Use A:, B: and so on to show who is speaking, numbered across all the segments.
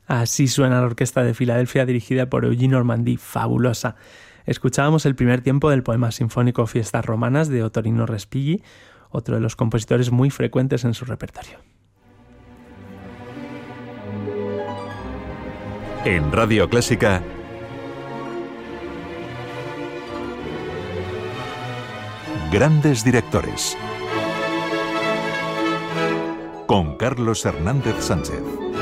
A: Así suena la Orquesta de Filadelfia dirigida por Eugene Ormandy, fabulosa. Escuchábamos el primer tiempo del poema sinfónico Fiestas Romanas de Ottorino Respighi, otro de los compositores muy frecuentes en su repertorio.
B: En Radio Clásica, Grandes Directores, con Carlos Hernández Sánchez.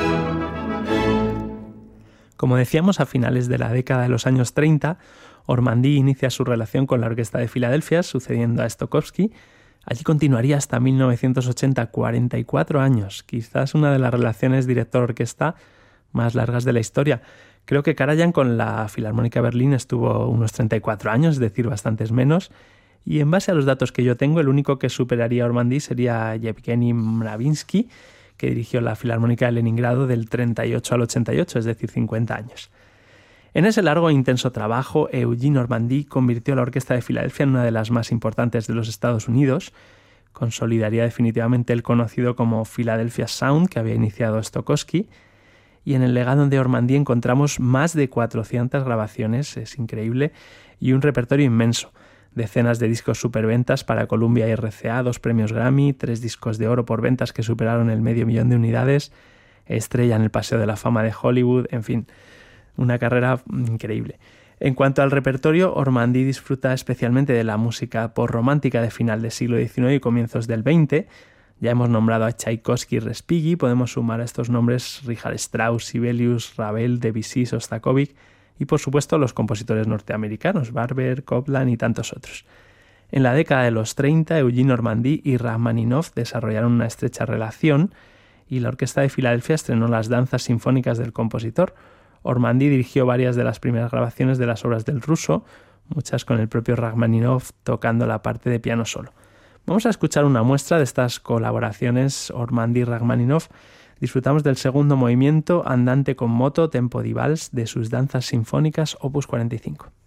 A: Como decíamos, a finales de la década de los años 30, Ormandy inicia su relación con la Orquesta de Filadelfia, sucediendo a Stokowski. Allí continuaría hasta 1980, 44 años, quizás una de las relaciones director-orquesta más largas de la historia. Creo que Karajan con la Filarmónica Berlín estuvo unos 34 años, es decir, bastantes menos, y en base a los datos que yo tengo, el único que superaría a Ormandy sería Yevgeny Mravinsky, que dirigió la Filarmónica de Leningrado del 38 al 88, es decir, 50 años. En ese largo e intenso trabajo, Eugene Ormandy convirtió la Orquesta de Filadelfia en una de las más importantes de los Estados Unidos. Consolidaría definitivamente el conocido como Philadelphia Sound que había iniciado Stokowski. Y en el legado de Ormandy encontramos más de 400 grabaciones, es increíble, y un repertorio inmenso. Decenas de discos superventas para Columbia y RCA, 2 premios Grammy, 3 discos de oro por ventas que superaron el 500.000 de unidades, estrella en el Paseo de la Fama de Hollywood, en fin, una carrera increíble. En cuanto al repertorio, Ormandy disfruta especialmente de la música postromántica de final del siglo XIX y comienzos del XX. Ya hemos nombrado a Tchaikovsky y Respighi, podemos sumar a estos nombres Richard Strauss, Sibelius, Ravel, Debussy, Shostakovich y por supuesto los compositores norteamericanos, Barber, Copland y tantos otros. En la década de los 30, Eugene Ormandy y Rachmaninoff desarrollaron una estrecha relación y la Orquesta de Filadelfia estrenó las danzas sinfónicas del compositor. Ormandy dirigió varias de las primeras grabaciones de las obras del ruso, muchas con el propio Rachmaninoff tocando la parte de piano solo. Vamos a escuchar una muestra de estas colaboraciones Ormandy-Rachmaninoff. Disfrutamos del segundo movimiento, andante con moto, tempo di vals, de sus danzas sinfónicas, opus 45.